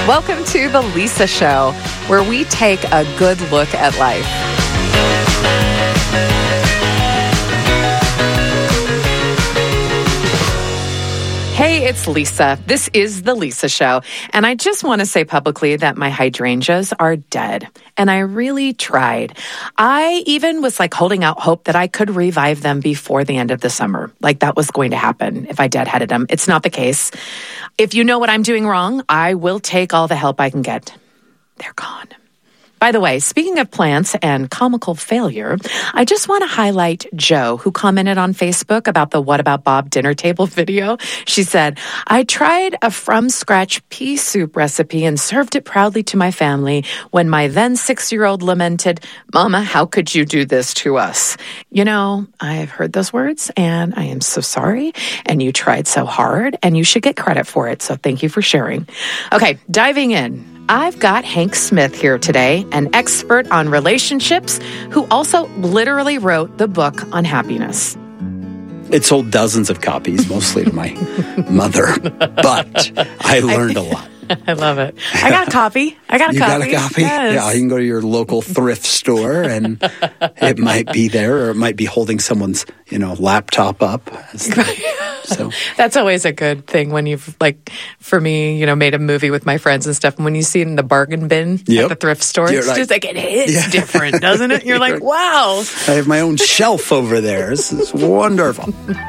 Welcome to The Lisa Show, where we take a good look at life. Hey, it's Lisa. This is The Lisa Show, and I just want to say publicly that my hydrangeas are dead, and I really tried. I even was holding out hope that I could revive them before the end of the summer, like that was going to happen if I deadheaded them. It's not the case. If you know what I'm doing wrong, I will take all the help I can get. They're gone. By the way, speaking of plants and comical failure, I just want to highlight Jo, who commented on Facebook about the What About Bob dinner table video. She said, I tried a from-scratch pea soup recipe and served it proudly to my family when my then 6-year-old lamented, Mama, how could you do this to us? You know, I've heard those words, and I am so sorry, and you tried so hard, and you should get credit for it, so thank you for sharing. Okay, diving in. I've got Hank Smith here today, an expert on relationships who also literally wrote the book on happiness. It sold dozens of copies, mostly to my mother, but I learned a lot. I love it. I got a copy. You got a copy? Yes. Yeah, you can go to your local thrift store and it might be there, or it might be holding someone's, laptop up. So that's always a good thing when you've, for me, made a movie with my friends and stuff. And when you see it in the bargain bin at the thrift store, it's just it hits different, doesn't it? You're like, wow. I have my own shelf over there. This is wonderful.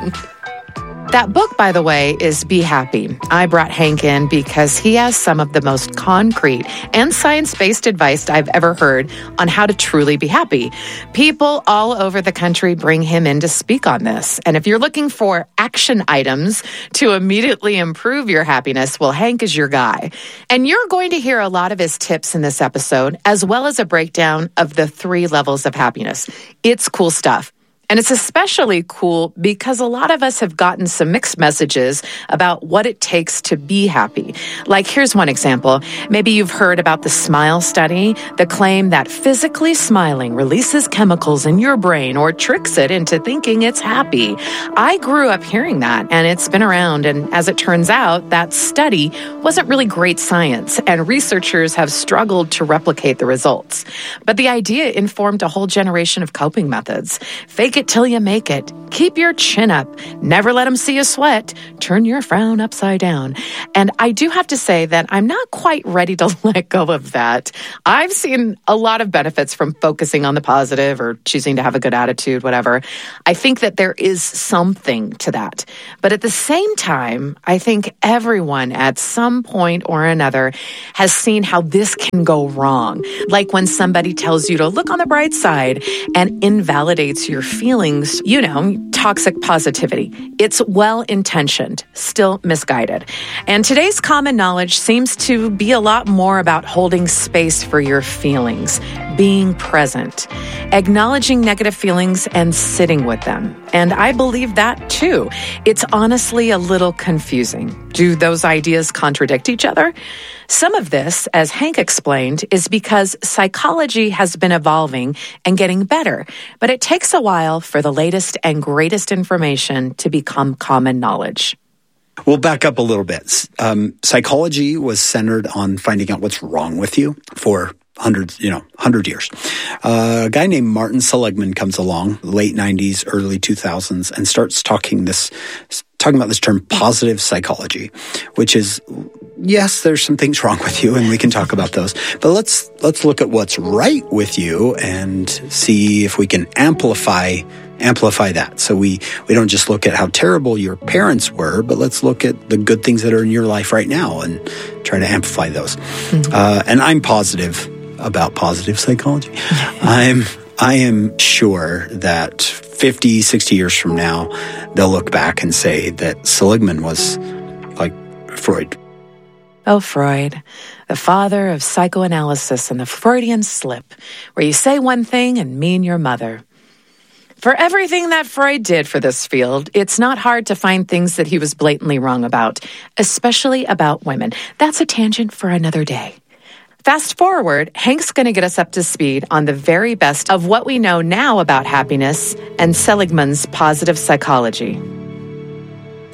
That book, by the way, is Be Happy. I brought Hank in because he has some of the most concrete and science-based advice I've ever heard on how to truly be happy. People all over the country bring him in to speak on this. And if you're looking for action items to immediately improve your happiness, well, Hank is your guy. And you're going to hear a lot of his tips in this episode, as well as a breakdown of the 3 levels of happiness. It's cool stuff. And it's especially cool because a lot of us have gotten some mixed messages about what it takes to be happy. Here's one example. Maybe you've heard about the SMILE study, the claim that physically smiling releases chemicals in your brain or tricks it into thinking it's happy. I grew up hearing that, and it's been around. And as it turns out, that study wasn't really great science, and researchers have struggled to replicate the results. But the idea informed a whole generation of coping methods. Fake it till you make it. Keep your chin up. Never let them see you sweat. Turn your frown upside down. And I do have to say that I'm not quite ready to let go of that. I've seen a lot of benefits from focusing on the positive or choosing to have a good attitude, whatever. I think that there is something to that. But at the same time, I think everyone at some point or another has seen how this can go wrong. Like when somebody tells you to look on the bright side and invalidates your feelings, toxic positivity. It's well-intentioned, still misguided. And today's common knowledge seems to be a lot more about holding space for your feelings, being present, acknowledging negative feelings and sitting with them. And I believe that too. It's honestly a little confusing. Do those ideas contradict each other? Some of this, as Hank explained, is because psychology has been evolving and getting better, but it takes a while for the latest and greatest information to become common knowledge. We'll back up a little bit. Psychology was centered on finding out what's wrong with you for 100 years. A guy named Martin Seligman comes along, late 90s, early 2000s, and starts talking about this term positive psychology, which is, yes, there's some things wrong with you, and we can talk about those. But let's look at what's right with you and see if we can amplify that. So we don't just look at how terrible your parents were, but let's look at the good things that are in your life right now and try to amplify those. Mm-hmm. And I'm positive about positive psychology. I am sure that 50, 60 years from now, they'll look back and say that Seligman was like Freud. Oh, Freud, the father of psychoanalysis and the Freudian slip, where you say one thing and mean your mother. For everything that Freud did for this field, it's not hard to find things that he was blatantly wrong about, especially about women. That's a tangent for another day. Fast forward, Hank's going to get us up to speed on the very best of what we know now about happiness and Seligman's positive psychology.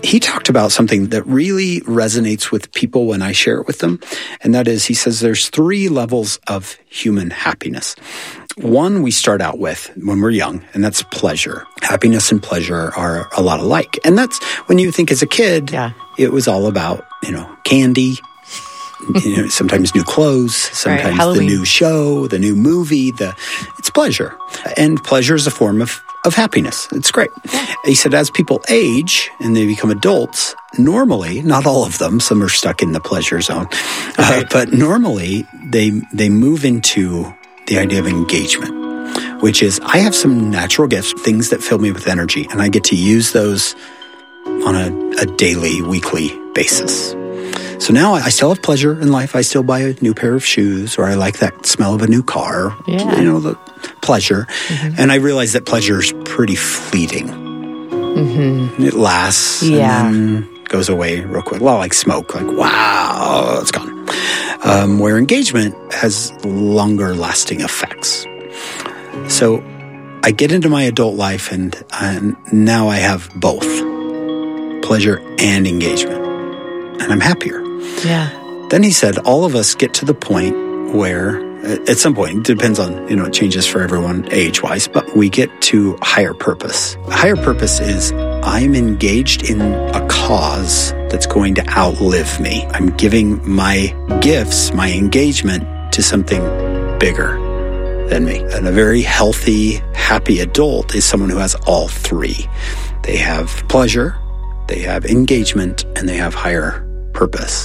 he talked about something that really resonates with people when I share it with them. And that is, he says there's 3 levels of human happiness. One we start out with when we're young, and that's pleasure. Happiness and pleasure are a lot alike. And that's when you think as a kid, it was all about, candy, sometimes new clothes, sometimes the new show, the new movie, it's pleasure. And pleasure is a form of happiness. It's great. Yeah. He said, as people age and they become adults, normally, not all of them, some are stuck in the pleasure zone, but normally they move into the idea of engagement, which is I have some natural gifts, things that fill me with energy, and I get to use those on a daily, weekly basis. So now I still have pleasure in life. I still buy a new pair of shoes, or I like that smell of a new car, the pleasure. Mm-hmm. And I realize that pleasure is pretty fleeting. Mm-hmm. It lasts and then goes away real quick. Well, like smoke, like, wow, it's gone. Where engagement has longer lasting effects. So I get into my adult life and now I have both pleasure and engagement. And I'm happier. Yeah. Then he said, all of us get to the point where, at some point, it depends on, it changes for everyone age-wise, but we get to higher purpose. Higher purpose is I'm engaged in a cause that's going to outlive me. I'm giving my gifts, my engagement to something bigger than me. And a very healthy, happy adult is someone who has all 3. They have pleasure, they have engagement, and they have higher purpose.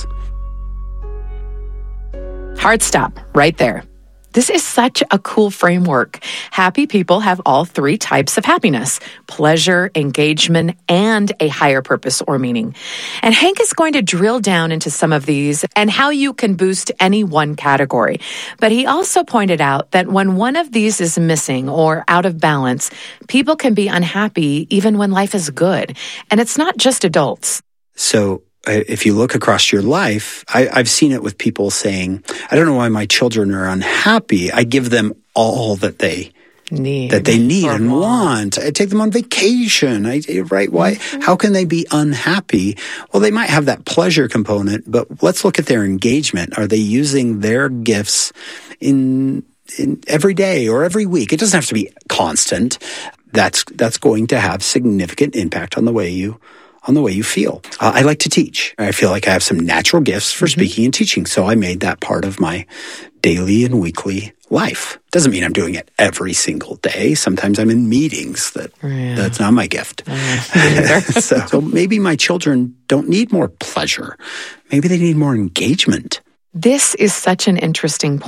Hard stop right there. This is such a cool framework. Happy people have all 3 types of happiness: pleasure, engagement, and a higher purpose or meaning. And Hank is going to drill down into some of these and how you can boost any one category. But he also pointed out that when one of these is missing or out of balance, people can be unhappy even when life is good. And it's not just adults. So if you look across your life, I've seen it with people saying, I don't know why my children are unhappy. I give them all that they need and want. I take them on vacation. Right? Why? Mm-hmm. How can they be unhappy? Well, they might have that pleasure component, but let's look at their engagement. Are they using their gifts in every day or every week? It doesn't have to be constant. That's going to have significant impact on the way you feel. I like to teach. I feel like I have some natural gifts for speaking and teaching, so I made that part of my daily and weekly life. Doesn't mean I'm doing it every single day. Sometimes I'm in meetings that's not my gift. So maybe my children don't need more pleasure. Maybe they need more engagement. This is such an interesting point.